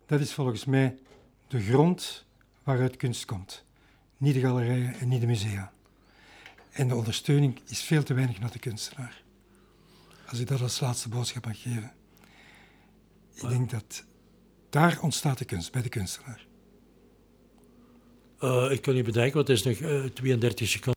dat is volgens mij de grond waaruit kunst komt. Niet de galerijen en niet de musea. En de ondersteuning is veel te weinig naar de kunstenaar. Als ik dat als laatste boodschap mag geven. Ik denk dat daar ontstaat de kunst, bij de kunstenaar. Ik kan niet bedenken, want het is nog 32 seconden.